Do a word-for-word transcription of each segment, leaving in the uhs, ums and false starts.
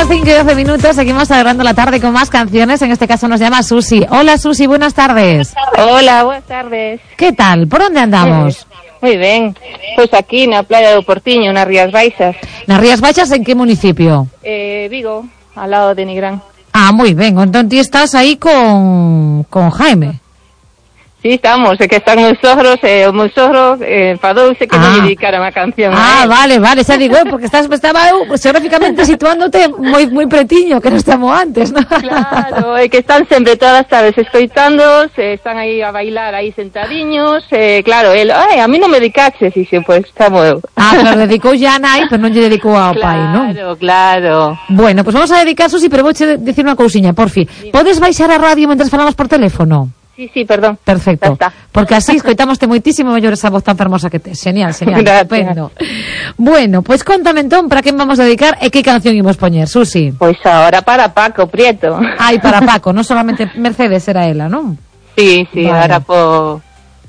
cinco y doce minutos, seguimos celebrando la tarde con más canciones. En este caso nos llama Susi. Hola Susi, buenas tardes. Hola, buenas tardes. ¿Qué tal? ¿Por dónde andamos? Muy bien. Pues aquí na playa do Portiño, nas Rías Baixas. ¿Nas Rías Baixas en qué municipio? Eh, Vigo, al lado de Nigrán. Ah, muy bien. Entonces ti estás aí con, con Jaime. Sí, estamos, é que están meus sogros, e o meu sogro eh, enfadouse que Ah. non lle dedicaran a canción. Ah, a él. vale, vale, xa digo, porque estás, estaba eu geográficamente situándote moi moi pretiño, que non estamos antes, ¿no? Claro, é que están sempre todas as tardes escoitándoos, eh, están aí a bailar aí sentadiños, eh, claro, el, ai, a mí non me dedicaches, e xe, pois, estamos eu. Ah, claro, dedicou ya a nai, pero non lle dedicou ao pai, non? Claro, claro. Bueno, pues vamos a dedicar, Susi, pero vou che dicir unha cousiña, porfi. Podes baixar a radio mentre falamos por teléfono? Sí, sí, perdón. Perfecto, Ya está. porque así escoitamoste moitísimo mellor esa voz tan fermosa que tes. Genial, genial, Gracias. estupendo. Bueno, pues contame entón para quen vamos a dedicar e que canción imos poñer, Susi. Pois ahora para Paco Prieto. Ai, para Paco, non solamente Mercedes era ela, non? Sí, sí, Vale. ahora por...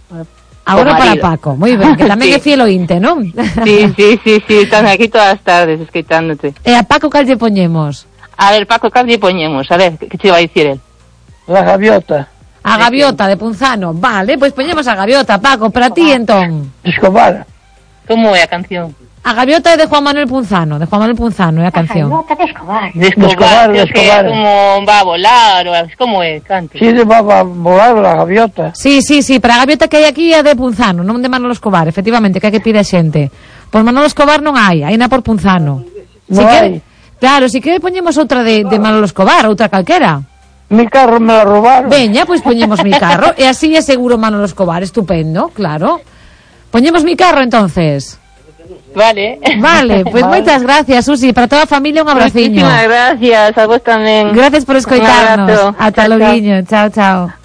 Agora O para marido. Paco, moi ben, que tamén Sí. é fiel ointe, non? Sí, sí, sí, sí, están aquí todas as tardes escoitándote. E a Paco cal lle poñemos? A ver, Paco, ¿qué lle poñemos? A ver, que che vai dicir el? La gaviota. A Gaviota de Punzano. Vale, pois poñemos a Gaviota, Paco, para ti entón. Escobar. Como é a canción? A Gaviota é de Juan Manuel Punzano, de Juan Manuel Punzano é a canción. De Escobar, Escobar, de creo que Escobar. é como va a volar, ou como é, canto. Sí, de va a volar la gaviota. Sí, sí, sí, para a Gaviota que hai aquí é de Punzano, non de Manolo Escobar, efectivamente, que é que pide a xente. Por Manolo Escobar non hai, hai na por Punzano. Non hai. Claro, si que poñemos outra de, de Manolo Escobar, outra calquera. Mi carro me la robaron. Veña, pois poñemos mi carro, e así é seguro Manolo Escobar, estupendo, claro. Poñemos mi carro, entonces. Vale. Vale, pois Vale. moitas gracias, Susi, para toda a familia un abraciño. Muchísimas gracias, a vos tamén. Gracias por escoitarnos. Un abrazo. Ata Chao, chao. loguiño, chao, chao.